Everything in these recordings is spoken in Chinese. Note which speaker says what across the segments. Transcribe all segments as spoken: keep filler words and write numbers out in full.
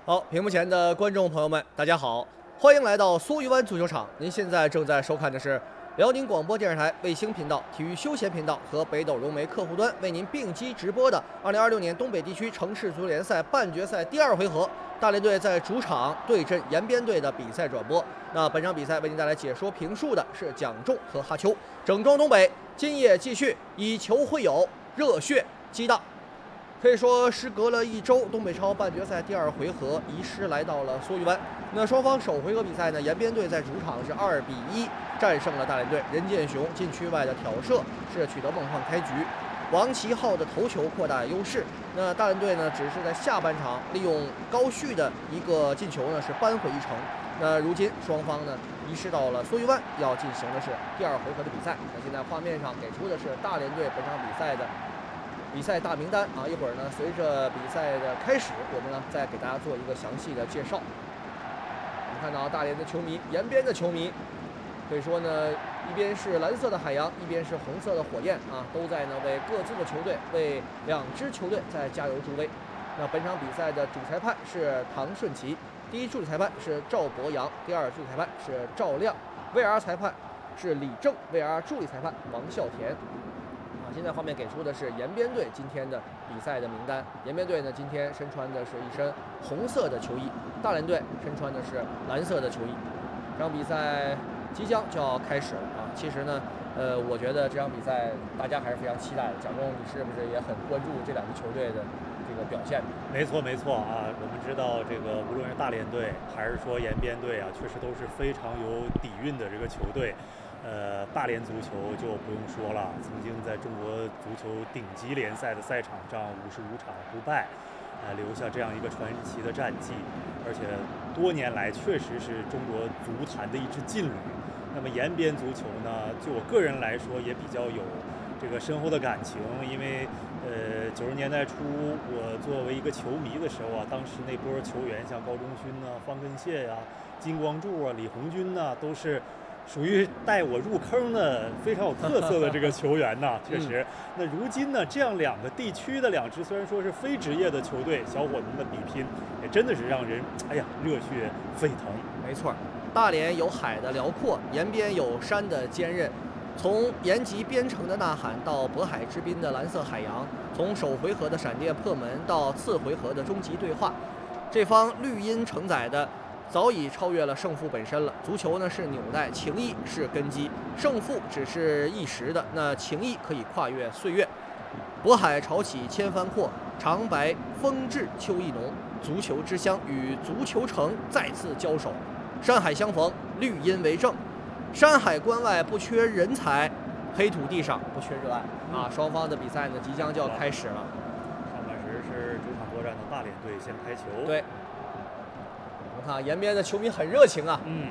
Speaker 1: 好，屏幕前的观众朋友们，大家好，欢迎来到梭鱼湾足球场。您现在正在收看的是辽宁广播电视台卫星频道、体育休闲频道和北斗融媒客户端为您并机直播的二零二六年东北地区城市足球联赛半决赛第二回合，大连队在主场对阵延边队的比赛转播。那本场比赛为您带来解说评述的是蒋仲和哈秋。整装东北，今夜继续以球会友，热血激荡。可以说，时隔了一周，东北超半决赛第二回合移师来到了梭鱼湾。那双方首回合比赛呢，延边队在主场是二比一战胜了大连队。任建雄禁区外的挑射是取得梦幻开局，王琦浩的头球扩大优势。那大连队呢，只是在下半场利用高旭的一个进球呢，是扳回一城。那如今双方呢移师到了梭鱼湾，要进行的是第二回合的比赛。那现在画面上给出的是大连队本场比赛的比赛大名单啊，一会儿呢，随着比赛的开始，我们呢再给大家做一个详细的介绍。我们看到大连的球迷、延边的球迷，可以说呢，一边是蓝色的海洋，一边是红色的火焰啊，都在呢为各自的球队、为两支球队在加油助威。那本场比赛的主裁判是唐顺奇，第一助理裁判是赵博洋，第二助理裁判是赵亮 ，V R 裁判是李正 ，V R 助理裁判王孝田。现在画面给出的是延边队今天的比赛的名单。延边队呢，今天身穿的是一身红色的球衣，大连队身穿的是蓝色的球衣。这场比赛即将就要开始了啊！其实呢，呃，我觉得这场比赛大家还是非常期待的。蒋仲，你是不是也很关注这两支球队的这个表现？
Speaker 2: 没错，没错啊！我们知道这个，无论是大连队还是说延边队啊，确实都是非常有底蕴的这个球队。呃，大连足球就不用说了，曾经在中国足球顶级联赛的赛场上五十五场不败，呃，留下这样一个传奇的战绩，而且多年来确实是中国足坛的一支劲旅。那么延边足球呢，就我个人来说也比较有这个深厚的感情，因为呃九十年代初我作为一个球迷的时候啊，当时那波球员像高中勋呐、方根谢呀、金光柱啊、李红军呐，都是属于带我入坑的非常有特色的这个球员呐，确实。那如今呢，这样两个地区的两支虽然说是非职业的球队，小伙子们的比拼，也真的是让人哎呀热血沸腾。
Speaker 1: 没错，大连有海的辽阔，延边有山的坚韧。从延吉边城的呐喊到渤海之滨的蓝色海洋，从首回合的闪电破门到次回合的终极对话，这方绿荫承载的早已超越了胜负本身了。足球呢是纽带，情谊是根基，胜负只是一时的，那情谊可以跨越岁月。渤海潮起千帆阔，长白风至秋意浓。足球之乡与足球城再次交手，山海相逢，绿荫为证。山海关外不缺人才，黑土地上不缺热爱啊！双方的比赛呢即将就要开始了。
Speaker 2: 上半时是主场作战的大连队先开球。
Speaker 1: 对。我们看延边的球迷很热情啊，
Speaker 2: 嗯，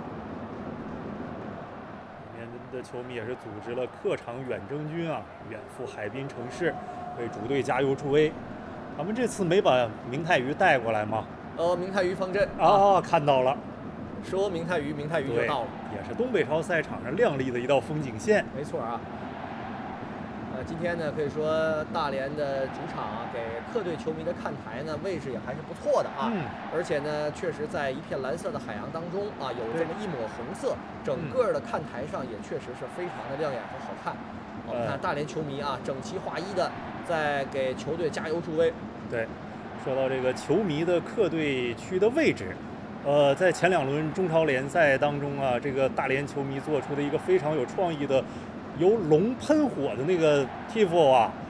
Speaker 2: 延边的球迷也是组织了客场远征军啊，远赴海滨城市为主队加油助威。他们这次没把明泰鱼带过来吗？
Speaker 1: 呃，明泰鱼方阵
Speaker 2: 啊、哦，看到了，
Speaker 1: 说明泰鱼，明泰鱼就到了，
Speaker 2: 也是东北超赛场上亮丽的一道风景线。
Speaker 1: 没错啊。呃，今天呢，可以说大连的主场啊，给客队球迷的看台呢位置也还是不错的啊。
Speaker 2: 嗯。而
Speaker 1: 且呢，确实在一片蓝色的海洋当中啊，有这么一抹红色，整个的看台上也确实是非常的亮眼和好看。嗯、我们看大连球迷啊，整齐划一的在给球队加油助威。
Speaker 2: 对，说到这个球迷的客队区的位置。呃，在前两轮中超联赛当中啊，这个大连球迷做出的一个非常有创意的由龙喷火的那个 T I F O 啊，